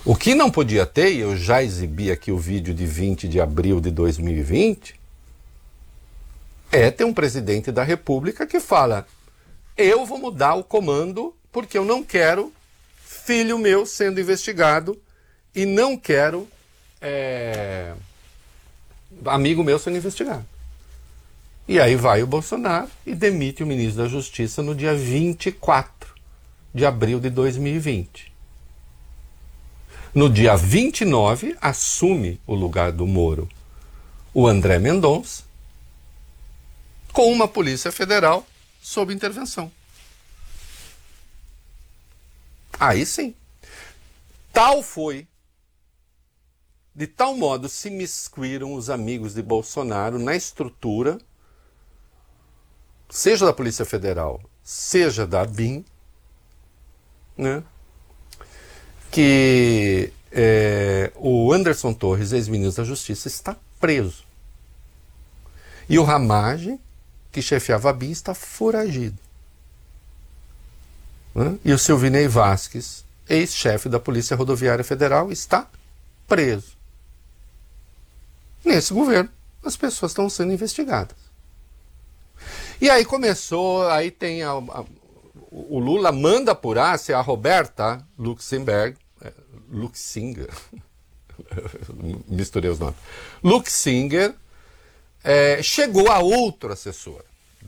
O que não podia ter, e eu já exibi aqui o vídeo de 20 de abril de 2020, é ter um presidente da República que fala: eu vou mudar o comando porque eu não quero filho meu sendo investigado e não quero amigo meu sendo investigado. E aí vai o Bolsonaro e demite o ministro da Justiça no dia 24 de abril de 2020. No dia 29, assume o lugar do Moro o André Mendonça, com uma Polícia Federal sob intervenção. Aí sim. Tal foi, de tal modo se miscuíram os amigos de Bolsonaro na estrutura, seja da Polícia Federal, seja da ABIN, né, que o Anderson Torres, ex-ministro da Justiça, está preso. E o Ramagem, que chefiava a ABIN, está foragido. Né? E o Silvinei Vasquez, ex-chefe da Polícia Rodoviária Federal, está preso. Nesse governo, as pessoas estão sendo investigadas. E aí começou, aí tem o Lula manda apurar se a Roberta Luxinger, misturei os nomes, Luxinger, chegou a outro assessor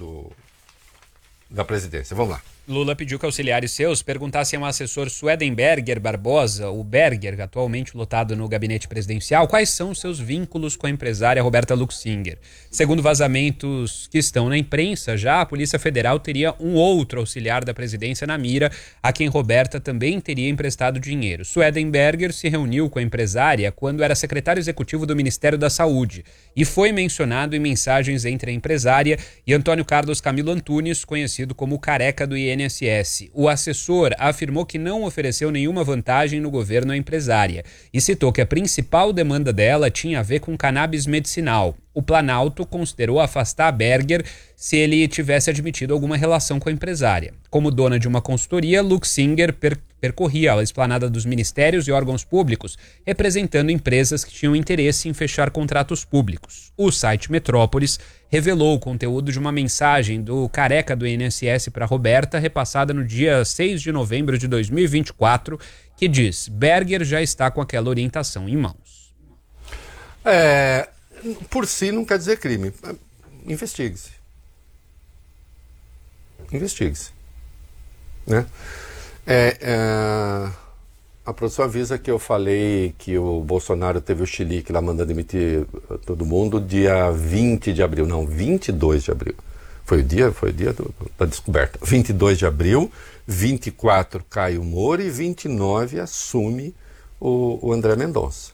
da presidência. Vamos lá. Lula pediu que auxiliares seus perguntassem ao assessor Swedenberger Barbosa, o Berger, atualmente lotado no gabinete presidencial, quais são os seus vínculos com a empresária Roberta Luxinger. Segundo vazamentos que estão na imprensa, já a Polícia Federal teria um outro auxiliar da presidência na mira, a quem Roberta também teria emprestado dinheiro. Swedenberger se reuniu com a empresária quando era secretário executivo do Ministério da Saúde e foi mencionado em mensagens entre a empresária e Antônio Carlos Camilo Antunes, conhecido como o Careca do INSS. O assessor afirmou que não ofereceu nenhuma vantagem no governo à empresária e citou que a principal demanda dela tinha a ver com cannabis medicinal. O Planalto considerou afastar Berger se ele tivesse admitido alguma relação com a empresária. Como dona de uma consultoria, Luxinger percorria a esplanada dos ministérios e órgãos públicos, representando empresas que tinham interesse em fechar contratos públicos. O site Metrópolis revelou o conteúdo de uma mensagem do Careca do INSS para Roberta, repassada no dia 6 de novembro de 2024, que diz: Berger já está com aquela orientação em mãos. Por si não quer dizer crime. Investigue-se. Investigue-se. Né? A produção avisa que eu falei que o Bolsonaro teve o chilique lá mandando demitir todo mundo dia 20 de abril. Não, 22 de abril. Foi o dia da descoberta. 22 de abril, 24 cai o Moro e 29 assume o André Mendonça.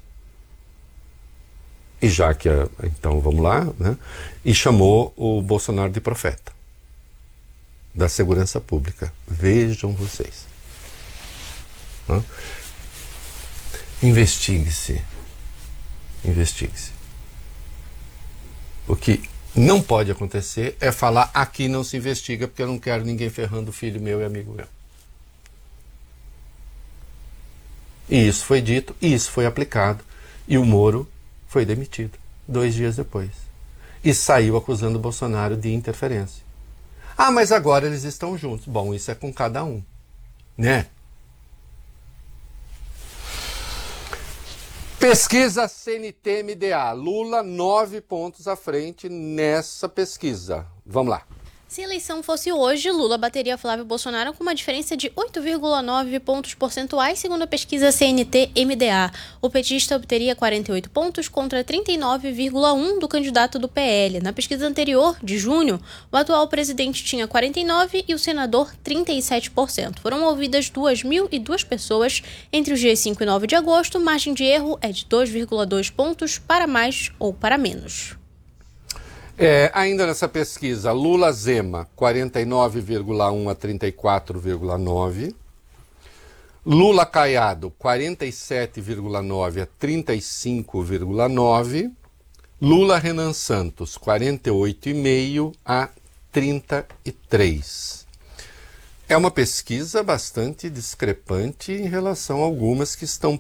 E já que, então vamos lá, né? E chamou o Bolsonaro de profeta da segurança pública. Vejam vocês. Investigue-se. Investigue-se. O que não pode acontecer é falar: aqui não se investiga porque eu não quero ninguém ferrando filho meu e amigo meu. E isso foi dito, e isso foi aplicado. E o Moro foi demitido 2 dias depois. E saiu acusando o Bolsonaro de interferência. Ah, mas agora eles estão juntos. Bom, isso é com cada um, né? Pesquisa CNT-MDA. Lula 9 pontos à frente nessa pesquisa. Vamos lá. Se a eleição fosse hoje, Lula bateria Flávio Bolsonaro com uma diferença de 8,9 pontos percentuais, segundo a pesquisa CNT-MDA. O petista obteria 48 pontos contra 39,1 do candidato do PL. Na pesquisa anterior, de junho, o atual presidente tinha 49% e o senador 37%. Foram ouvidas 2.002 pessoas entre os dias 5 e 9 de agosto. Margem de erro é de 2,2 pontos para mais ou para menos. Ainda nessa pesquisa, Lula-Zema, 49,1 a 34,9. Lula-Caiado, 47,9 a 35,9. Lula-Renan Santos, 48,5 a 33. É uma pesquisa bastante discrepante em relação a algumas que estão